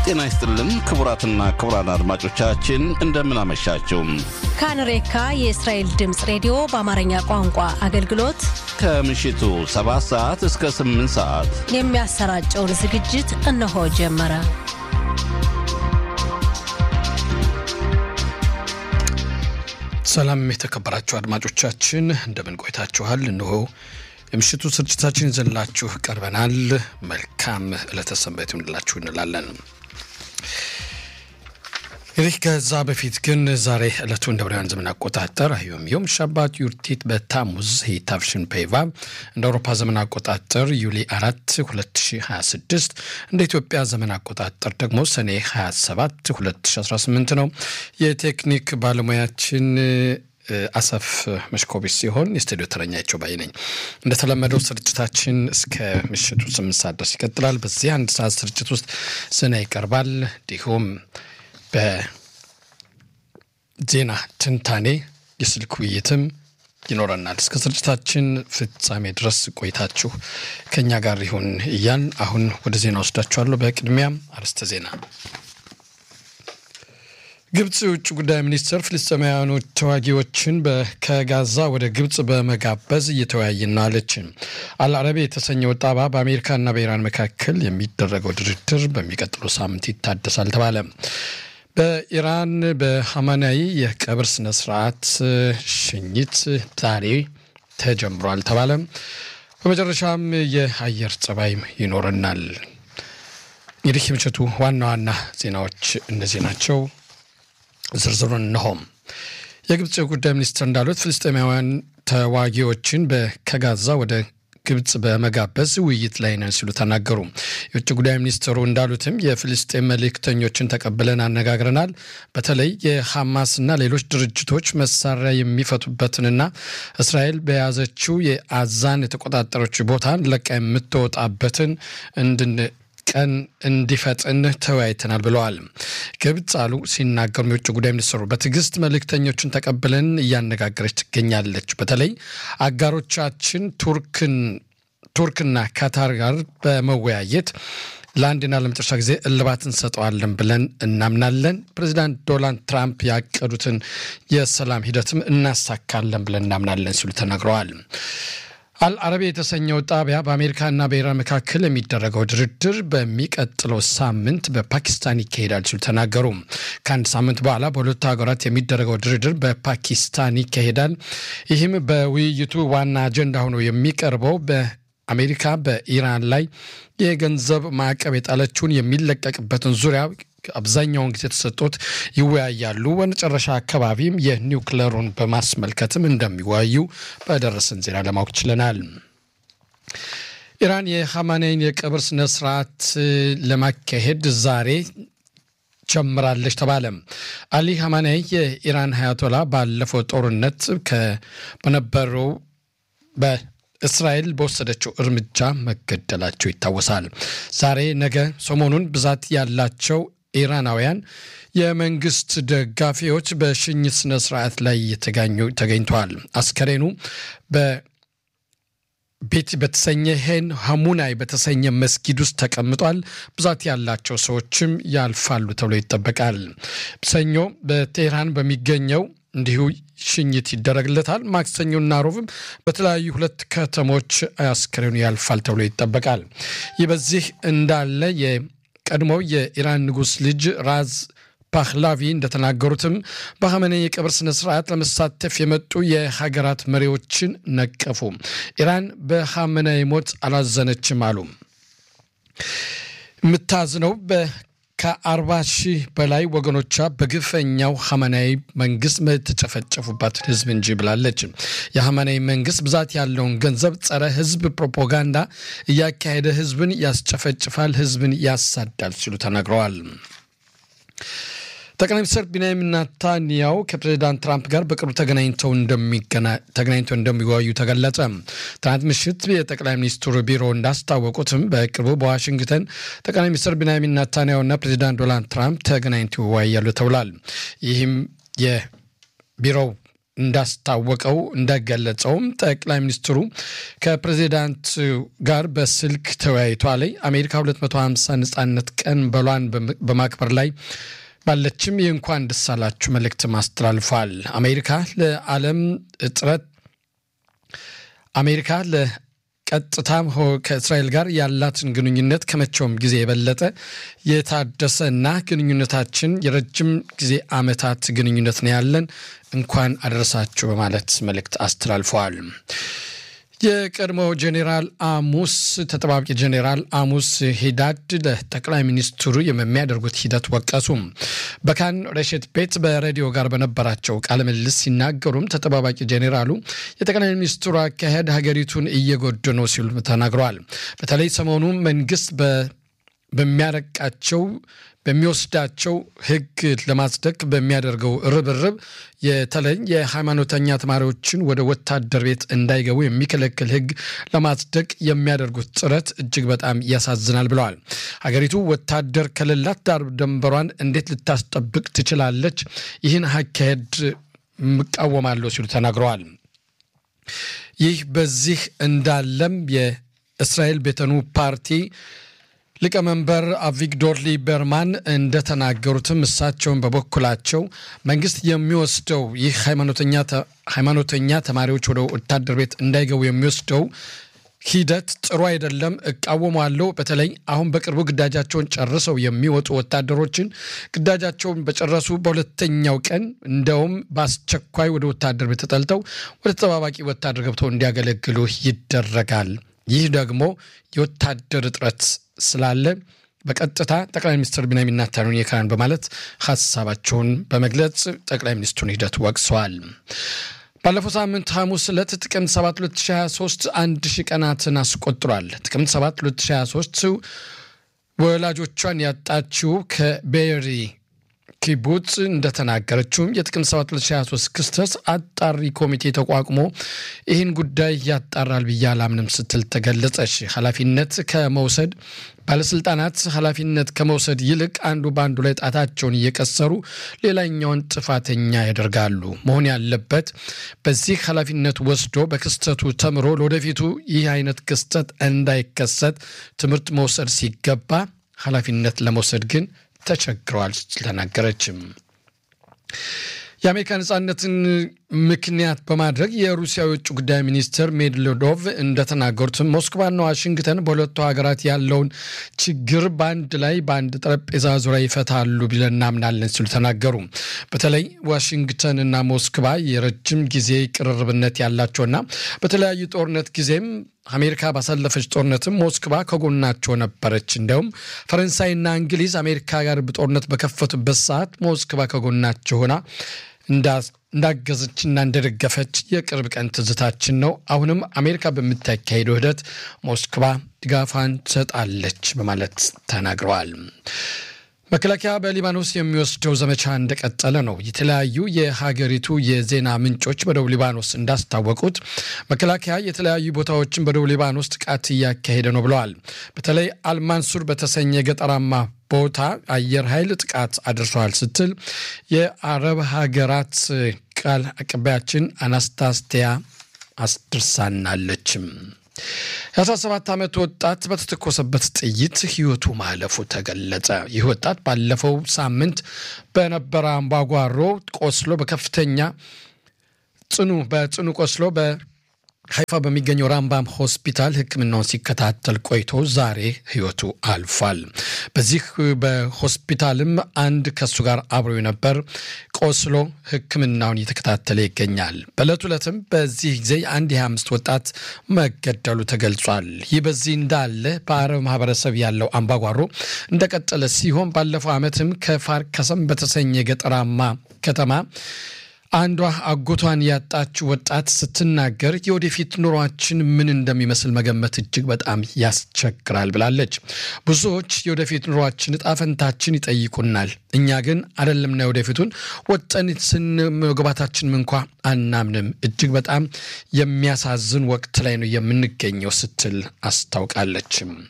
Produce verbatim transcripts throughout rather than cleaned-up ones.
ጤና ይስጥልን ክቡራትና ክቡራን አድማጮቻችን እንደምን አመሻችሁ። ካንሬካ የእስራኤል ድምጽ ሬዲዮ በአማርኛ ቋንቋ አገልግሎት ከምሽቱ ሰባት ሰዓት እስከ ስምንት ሰዓት የሚያሰራጨውን ዝግጅት እነሆ ጀመረ። ሰላም የተከበራችሁ አድማጮቻችን እንደምን ቆይታችኋል? እነሆ የምሽቱ ስርጭታችን ይዘንላችሁ ቀርበናል። መልካም ዕለተ ሰንበት ይሁንላችሁ እንላለን። እንግዲህ ከዛ በፊት ግን ዛሬ ዕለቱ እንደ አውሮፓውያን ዘመን አቆጣጠር አዮም ዮም ሻባት ዩርቲት በታሙዝ ሂታፍሽን ፔቫ እንደ አውሮፓ ዘመን አቆጣጠር ዩሊ አራት ሁለት ሺህ ሃያ ስድስት እንደ ኢትዮጵያ ዘመን አቆጣጠር ደግሞ ሰኔ ሃያ ሰባት ሁለት ሺህ አስራ ስምንት ነው። የቴክኒክ ባለሙያችን አሰፍ መሽኮቢስ ሲሆን የስቱዲዮ ተረኛቸው ባይ ነኝ። እንደተለመደው ስርጭታችን እስከ ምሽቱ ስምንት ሰዓት ድረስ ይቀጥላል። በዚህ አንድ ሰዓት ስርጭት ውስጥ ዜና ይቀርባል። እንዲሁም በዜና ትንታኔ የስልክ ውይይትም ይኖረናል። እስከ ስርጭታችን ፍጻሜ ድረስ ቆይታችሁ ከኛ ጋር ይሁን እያል አሁን ወደ ዜና ወስዳችኋለሁ። በቅድሚያም አርዕስተ ዜና። ግብጽ ውጭ ጉዳይ ሚኒስትር ፍልስጤማውያኑ ተዋጊዎችን ከጋዛ ወደ ግብጽ በመጋበዝ እየተወያየና አለች። አልአረቢ የተሰኘው ጣባ በአሜሪካና በኢራን መካከል የሚደረገው ድርድር በሚቀጥለው ሳምንት ይታደሳል ተባለ። በኢራን በሐማናይ የቀብር ስነ ስርዓት ሽኝት ዛሬ ተጀምሯል ተባለ። በመጨረሻም የአየር ጸባይ ይኖረናል። እንግዲህ የምሽቱ ዋና ዋና ዜናዎች እነዚህ ናቸው። ዝርዝሩን እንሆም። የግብጽ ጉዳይ ሚኒስትር እንዳሉት ፍልስጤማውያን ተዋጊዎችን ከጋዛ ወደ ግብጽ በመጋበዝ ውይይት ላይ ነን ሲሉ ተናገሩ። የውጭ ጉዳይ ሚኒስትሩ እንዳሉትም የፍልስጤም መልእክተኞችን ተቀብለን አነጋግረናል። በተለይ የሐማስና ሌሎች ድርጅቶች መሳሪያ የሚፈቱበትንና እስራኤል በያዘችው የአዛን የተቆጣጠረችው ቦታን ለቃ የምትወጣበትን እንድን ቀን እንዲፈጥን ተወያይተናል ብለዋል። ግብጽ አሉ ሲናገሩ የውጭ ጉዳይ ሚኒስትሩ በትዕግስት መልእክተኞችን ተቀብለን እያነጋገረች ትገኛለች። በተለይ አጋሮቻችን ቱርክን ቱርክና ካታር ጋር በመወያየት ለአንድና ለመጨረሻ ጊዜ እልባት እንሰጠዋለን ብለን እናምናለን። ፕሬዚዳንት ዶናልድ ትራምፕ ያቀዱትን የሰላም ሂደትም እናሳካለን ብለን እናምናለን ሲሉ ተናግረዋል። አልአረቢ የተሰኘው ጣቢያ በአሜሪካና በኢራን መካከል የሚደረገው ድርድር በሚቀጥለው ሳምንት በፓኪስታን ይካሄዳል ሲሉ ተናገሩ። ከአንድ ሳምንት በኋላ በሁለቱ ሀገራት የሚደረገው ድርድር በፓኪስታን ይካሄዳል። ይህም በውይይቱ ዋና አጀንዳ ሆኖ የሚቀርበው በአሜሪካ በኢራን ላይ የገንዘብ ማዕቀብ የጣለችውን የሚለቀቅበትን ዙሪያ አብዛኛውን ጊዜ ተሰጥቶት ይወያያሉ። በመጨረሻ አካባቢም የኒውክሌሩን በማስመልከትም እንደሚወያዩ በደረሰን ዜና ለማወቅ ችለናል። ኢራን የሐማኔይን የቀብር ስነ ስርዓት ለማካሄድ ዛሬ ጀምራለች ተባለ። አሊ ሐማኔይ የኢራን አያቶላ ባለፈው ጦርነት በነበረው በ እስራኤል በወሰደችው እርምጃ መገደላቸው ይታወሳል። ዛሬ ነገ ሰሞኑን ብዛት ያላቸው ኢራናውያን የመንግስት ደጋፊዎች በሽኝት ስነ ስርዓት ላይ ተገኝተዋል። አስከሬኑ በቤት በተሰኘ ሄን ሐሙናይ በተሰኘ መስጊድ ውስጥ ተቀምጧል። ብዛት ያላቸው ሰዎችም ያልፋሉ ተብሎ ይጠበቃል። ሰኞ በቴህራን በሚገኘው እንዲሁ ሽኝት ይደረግለታል። ማክሰኞና ሮብም በተለያዩ ሁለት ከተሞች አስከሬኑ ያልፋል ተብሎ ይጠበቃል። ይህ በዚህ እንዳለ የቀድሞው የኢራን ንጉስ ልጅ ራዝ ፓህላቪ እንደተናገሩትም በሐማኔይ የቀብር ስነ ስርዓት ለመሳተፍ የመጡ የሀገራት መሪዎችን ነቀፉ። ኢራን በሐማኔይ ሞት አላዘነችም አሉ። የምታዝነው በ ከአርባ ሺህ በላይ ወገኖቿ በግፈኛው ሐማኔይ መንግስት የተጨፈጨፉባት ህዝብ እንጂ ብላለች። የሐማኔይ መንግስት ብዛት ያለውን ገንዘብ ጸረ ህዝብ ፕሮፓጋንዳ እያካሄደ ህዝብን ያስጨፈጭፋል፣ ህዝብን ያሳዳል ሲሉ ተናግረዋል። ጠቅላይ ሚኒስትር ቢንያሚን ኔታንያሁ ከፕሬዝዳንት ትራምፕ ጋር በቅርቡ ተገናኝተው እንደሚገና ተገናኝተው እንደሚወያዩ ተገለጸ። ትናንት ምሽት የጠቅላይ ሚኒስትሩ ቢሮ እንዳስታወቁትም በቅርቡ በዋሽንግተን ጠቅላይ ሚኒስትር ቢንያሚን ኔታንያሁና ፕሬዝዳንት ዶናልድ ትራምፕ ተገናኝተው ይወያያሉ ተብሏል። ይህም የቢሮው እንዳስታወቀው እንደገለጸውም ጠቅላይ ሚኒስትሩ ከፕሬዚዳንት ጋር በስልክ ተወያይቷል። አሜሪካ ሁለት መቶ ሃምሳ ነጻነት ቀን በሏን በማክበር ላይ ባለችም የእንኳን ደስ አላችሁ መልእክት ማስተላልፏል። አሜሪካ ለዓለም ጥረት አሜሪካ ለቀጥታም ከእስራኤል ጋር ያላትን ግንኙነት ከመቼውም ጊዜ የበለጠ የታደሰና ግንኙነታችን የረጅም ጊዜ ዓመታት ግንኙነት ነው ያለን እንኳን አደረሳችሁ በማለት መልእክት አስተላልፈዋል። የቀድሞው ጄኔራል አሙስ ተጠባባቂ ጄኔራል አሙስ ሂዳድ ለጠቅላይ ሚኒስትሩ የሚያደርጉት ሂደት ወቀሱ። በካን ሬሽት ቤት በሬዲዮ ጋር በነበራቸው ቃለ ምልልስ ሲናገሩም ተጠባባቂ ጄኔራሉ የጠቅላይ ሚኒስትሩ አካሄድ ሀገሪቱን እየጎዱ ነው ሲሉ ተናግረዋል። በተለይ ሰሞኑ መንግስት በሚያረቃቸው በሚወስዳቸው ህግ ለማጽደቅ በሚያደርገው ርብርብ የተለይ የሃይማኖተኛ ተማሪዎችን ወደ ወታደር ቤት እንዳይገቡ የሚከለክል ህግ ለማጽደቅ የሚያደርጉት ጥረት እጅግ በጣም ያሳዝናል ብለዋል። ሀገሪቱ ወታደር ከሌላት ዳር ድንበሯን እንዴት ልታስጠብቅ ትችላለች? ይህን አካሄድ መቃወማለሁ ሲሉ ተናግረዋል። ይህ በዚህ እንዳለም የእስራኤል ቤተኑ ፓርቲ ሊቀመንበር አቪግዶር ሊበርማን እንደተናገሩትም እሳቸውን በበኩላቸው መንግስት የሚወስደው ይህ ሃይማኖተኛ ሃይማኖተኛ ተማሪዎች ወደ ወታደር ቤት እንዳይገቡ የሚወስደው ሂደት ጥሩ አይደለም፣ እቃወማለሁ። በተለይ አሁን በቅርቡ ግዳጃቸውን ጨርሰው የሚወጡ ወታደሮችን ግዳጃቸውን በጨረሱ በሁለተኛው ቀን እንደውም በአስቸኳይ ወደ ወታደር ቤት ተጠልተው ወደ ተጠባባቂ ወታደር ገብተው እንዲያገለግሉ ይደረጋል። ይህ ደግሞ የወታደር እጥረት ስላለ በቀጥታ ጠቅላይ ሚኒስትር ቢንያሚን ኔታንያሁን የካን በማለት ሐሳባቸውን በመግለጽ ጠቅላይ ሚኒስትሩን ሂደት ወቅሰዋል። ባለፈው ሳምንት ሐሙስ ዕለት ጥቅምት ሰባት ሁለት ሺህ ሃያ ሶስት አንድ ሺህ ቀናትን አስቆጥሯል። ጥቅምት ሰባት ሁለት ሺህ ሃያ ሶስት ወላጆቿን ያጣችው ከቤሪ ኪቡትስ እንደተናገረችው የጥቅምት ሰባት ሁለት ሺህ ሃያ ሶስት ክስተት አጣሪ ኮሚቴ ተቋቁሞ ይህን ጉዳይ ያጣራል ብዬ አላምንም ስትል ተገለጸች። ኃላፊነት ከመውሰድ ባለስልጣናት ኃላፊነት ከመውሰድ ይልቅ አንዱ ባንዱ ላይ ጣታቸውን እየቀሰሩ ሌላኛውን ጥፋተኛ ያደርጋሉ። መሆን ያለበት በዚህ ኃላፊነት ወስዶ በክስተቱ ተምሮ ለወደፊቱ ይህ አይነት ክስተት እንዳይከሰት ትምህርት መውሰድ ሲገባ ኃላፊነት ለመውሰድ ግን ተቸግረዋል ተናገረችም። የአሜሪካ ነጻነትን ምክንያት በማድረግ የሩሲያ የውጭ ጉዳይ ሚኒስትር ሜድቬዴቭ እንደተናገሩት ሞስኮቫና ዋሽንግተን በሁለቱ ሀገራት ያለውን ችግር በአንድ ላይ በአንድ ጠረጴዛ ዙሪያ ይፈታሉ ብለን እናምናለን ሲሉ ተናገሩ። በተለይ ዋሽንግተንና ሞስኮቫ የረጅም ጊዜ ቅርርብነት ያላቸውና በተለያዩ ጦርነት ጊዜም አሜሪካ ባሳለፈች ጦርነትም ሞስኮቫ ከጎናቸው ነበረች። እንደውም ፈረንሳይና እንግሊዝ አሜሪካ ጋር በጦርነት በከፈቱበት ሰዓት ሞስኮቫ ከጎናቸው ሆና እንዳገዘችና እንደደገፈች የቅርብ ቀን ትዝታችን ነው። አሁንም አሜሪካ በምታካሄደው ሂደት ሞስኮቫ ድጋፋን ትሰጣለች በማለት ተናግረዋል። መከላከያ በሊባኖስ የሚወስደው ዘመቻ እንደቀጠለ ነው። የተለያዩ የሀገሪቱ የዜና ምንጮች በደቡብ ሊባኖስ እንዳስታወቁት መከላከያ የተለያዩ ቦታዎችን በደቡብ ሊባኖስ ጥቃት እያካሄደ ነው ብለዋል። በተለይ አልማንሱር በተሰኘ ገጠራማ ቦታ አየር ኃይል ጥቃት አድርሷል ስትል የአረብ ሀገራት ቃል አቀባያችን አናስታስቲያ አስድርሳናለችም። የአስራ ሰባት ዓመት ወጣት በተተኮሰበት ጥይት ህይወቱ ማለፉ ተገለጸ። ይህ ወጣት ባለፈው ሳምንት በነበረ አምባጓሮ ቆስሎ በከፍተኛ ጽኑ በጽኑ ቆስሎ በሃይፋ በሚገኘው ራምባም ሆስፒታል ሕክምናውን ሲከታተል ቆይቶ ዛሬ ህይወቱ አልፏል። በዚህ በሆስፒታልም አንድ ከሱ ጋር አብሮ ነበር ቆስሎ ሕክምናውን እየተከታተለ ይገኛል። በዕለቱ ዕለትም በዚህ ጊዜ አንድ የሃያ አምስት ወጣት መገደሉ ተገልጿል። ይህ በዚህ እንዳለ በአረብ ማህበረሰብ ያለው አምባጓሮ እንደቀጠለ ሲሆን ባለፈው ዓመትም ከፋር ከሰም በተሰኘ ገጠራማ ከተማ አንዷ አጎቷን ያጣች ወጣት ስትናገር የወደፊት ኑሯችን ምን እንደሚመስል መገመት እጅግ በጣም ያስቸግራል ብላለች። ብዙዎች የወደፊት ኑሯችን ጣፈንታችን ይጠይቁናል፣ እኛ ግን አይደለም ነው ወደፊቱን ወጠን ስንመግባታችን እንኳን አናምንም። እጅግ በጣም የሚያሳዝን ወቅት ላይ ነው የምንገኘው ስትል አስታውቃለች።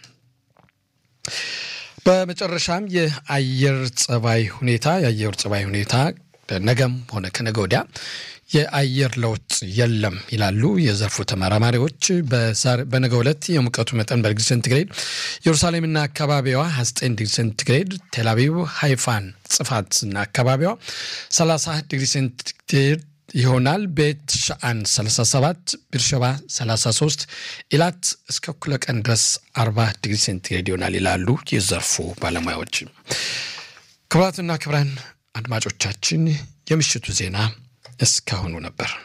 በመጨረሻም የአየር ጸባይ ሁኔታ የአየር ጸባይ ሁኔታ ነገም ሆነ ከነገ ወዲያ የአየር ለውጥ የለም ይላሉ የዘርፉ ተመራማሪዎች። በዛሬ በነገው ዕለት የሙቀቱ መጠን በዲግሪ ሴንቲግሬድ ኢየሩሳሌምና አካባቢዋ ሃያ ዘጠኝ ዲግሪ ሴንቲግሬድ፣ ቴል አቪቭ፣ ሃይፋን፣ ጽፋትና አካባቢዋ ሰላሳ ዲግሪ ሴንቲግሬድ ይሆናል። ቤት ሻአን ሰላሳ ሰባት፣ ቤርሸባ ሰላሳ ሶስት፣ ኢላት እስከ እኩለ ቀን ድረስ አርባ ዲግሪ ሴንቲግሬድ ይሆናል ይላሉ የዘርፉ ባለሙያዎች። ክቡራትና ክቡራን አድማጮቻችን የምሽቱ ዜና እስካሁኑ ነበር።